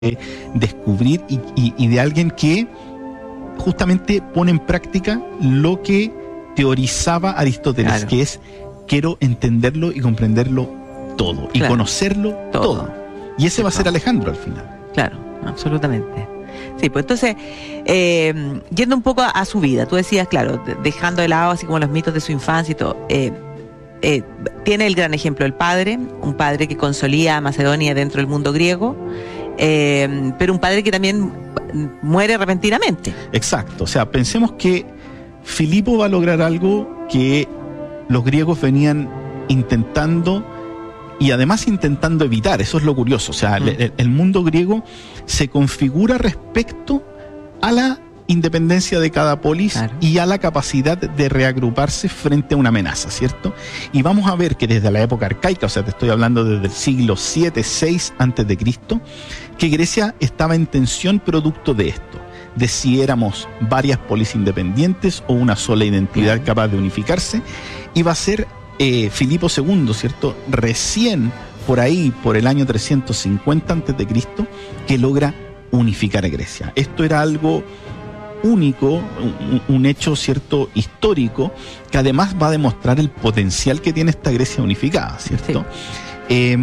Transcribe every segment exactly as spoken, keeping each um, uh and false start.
de descubrir y, y, y de alguien que justamente pone en práctica lo que teorizaba Aristóteles, claro, que es quiero entenderlo y comprenderlo todo, y claro, conocerlo todo. todo. Y ese sí, va a ser Alejandro al final. Claro, absolutamente. Sí, pues entonces, eh, yendo un poco a, a su vida, tú decías, claro, dejando de lado así como los mitos de su infancia y todo, eh, eh, tiene el gran ejemplo del padre, un padre que consolida a Macedonia dentro del mundo griego, eh, pero un padre que también muere repentinamente. Exacto, o sea, pensemos que Filipo va a lograr algo que los griegos venían intentando y además intentando evitar. Eso es lo curioso, o sea, mm. el, el mundo griego se configura respecto a la independencia de cada polis, claro, y a la capacidad de reagruparse frente a una amenaza, ¿cierto? Y vamos a ver que desde la época arcaica, o sea, te estoy hablando desde el siglo siete, seis antes de Cristo, que Grecia estaba en tensión producto de esto, de si éramos varias polis independientes o una sola identidad, claro, capaz de unificarse. Y va a ser eh, Filipo segundo, ¿cierto? Recién por ahí, por el año trescientos cincuenta antes de Cristo, que logra unificar a Grecia. Esto era algo único, un, un hecho cierto histórico, que además va a demostrar el potencial que tiene esta Grecia unificada, ¿cierto? Sí. Eh,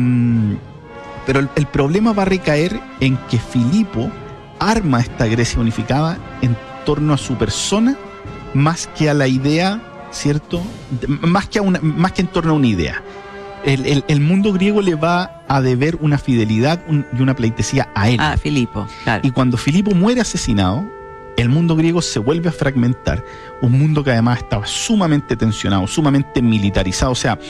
pero el, el problema va a recaer en que Filipo arma esta Grecia unificada en torno a su persona más que a la idea, ¿cierto? Más que, a una, más que en torno a una idea. El, el, el mundo griego le va a deber una fidelidad un, y una pleitesía a él. Ah, Filipo, claro. Y cuando Filipo muere asesinado, el mundo griego se vuelve a fragmentar, un mundo que además estaba sumamente tensionado, sumamente militarizado, o sea,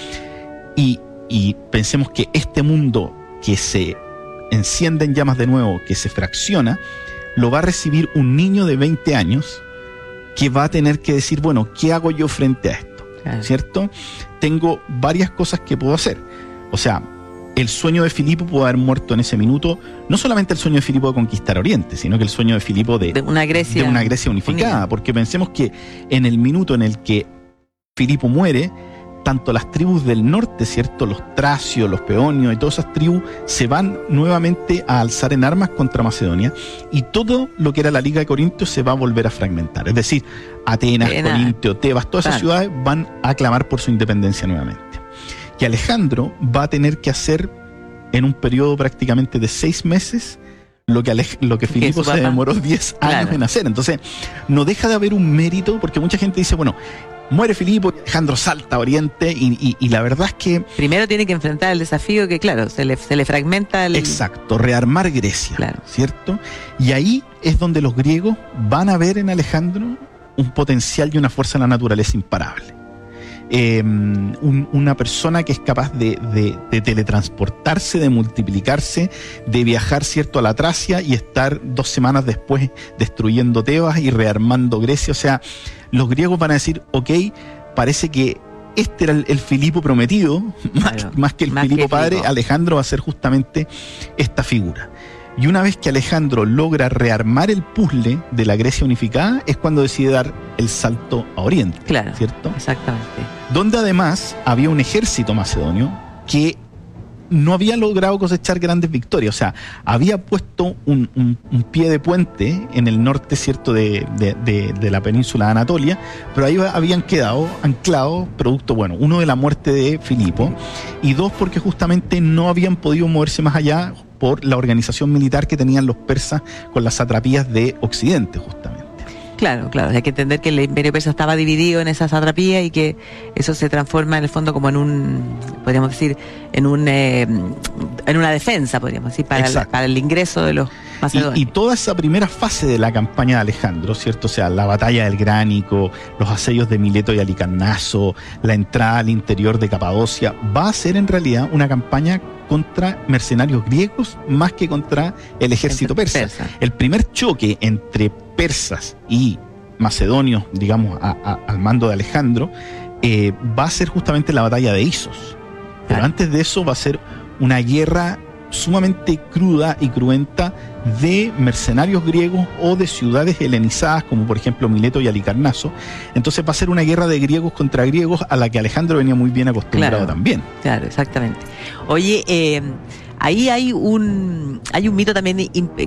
y, y pensemos que este mundo que se enciende en llamas de nuevo, que se fracciona, lo va a recibir un niño de veinte años que va a tener que decir, bueno, ¿qué hago yo frente a esto? Claro. ¿Cierto? Tengo varias cosas que puedo hacer. O sea, el sueño de Filipo pudo haber muerto en ese minuto, no solamente el sueño de Filipo de conquistar Oriente, sino que el sueño de Filipo de, de, una, Grecia de una Grecia unificada, unida. Porque pensemos que en el minuto en el que Filipo muere, tanto las tribus del norte, ¿cierto? Los tracios, los peonios y todas esas tribus se van nuevamente a alzar en armas contra Macedonia, y todo lo que era la Liga de Corinto se va a volver a fragmentar. Es decir, Atenas, Atenas. Corintio, Tebas, todas esas claro. ciudades van a clamar por su independencia nuevamente. Y Alejandro va a tener que hacer en un periodo prácticamente de seis meses lo que, Alej- lo que Filipo se demoró diez años claro. en hacer. Entonces, no deja de haber un mérito, porque mucha gente dice, bueno, muere Filipo y Alejandro salta a Oriente, y, y, y la verdad es que... Primero tiene que enfrentar el desafío que, claro, se le, se le fragmenta el... Exacto, rearmar Grecia, claro. ¿cierto? Y ahí es donde los griegos van a ver en Alejandro un potencial y una fuerza en la naturaleza imparable. Eh, un, una persona que es capaz de, de, de teletransportarse, de multiplicarse, de viajar, ¿cierto?, a la Tracia y estar dos semanas después destruyendo Tebas y rearmando Grecia. O sea, los griegos van a decir, ok, parece que este era el, el Filipo prometido, claro, más, más que el más Filipo que padre, Filipo. Alejandro va a ser justamente esta figura. Y una vez que Alejandro logra rearmar el puzzle de la Grecia unificada, es cuando decide dar el salto a Oriente. Claro, ¿cierto? Exactamente. Donde además había un ejército macedonio que no había logrado cosechar grandes victorias. O sea, había puesto un, un, un pie de puente en el norte, ¿cierto?, de, de, de, de la península de Anatolia, pero ahí habían quedado anclados, producto, bueno, uno de la muerte de Filipo, y dos, porque justamente no habían podido moverse más allá por la organización militar que tenían los persas con las satrapías de Occidente, justamente. Claro, claro, hay que entender que el imperio persa estaba dividido en esas satrapías y que eso se transforma en el fondo como en un, podríamos decir, en un eh, en una defensa, podríamos decir, para, el, para el ingreso de los macedonios. Y, y toda esa primera fase de la campaña de Alejandro, ¿cierto? O sea, la batalla del Gránico, los asedios de Mileto y Alicarnaso, la entrada al interior de Capadocia, va a ser en realidad una campaña contra mercenarios griegos más que contra el ejército persa. persa. El primer choque entre persas y macedonios, digamos, a, a, al mando de Alejandro, eh, va a ser justamente la batalla de Isos. Pero claro. antes de eso va a ser una guerra sumamente cruda y cruenta de mercenarios griegos o de ciudades helenizadas, como por ejemplo Mileto y Halicarnaso. Entonces va a ser una guerra de griegos contra griegos a la que Alejandro venía muy bien acostumbrado Claro. también. Claro, exactamente. Oye, eh, ahí hay un hay un mito también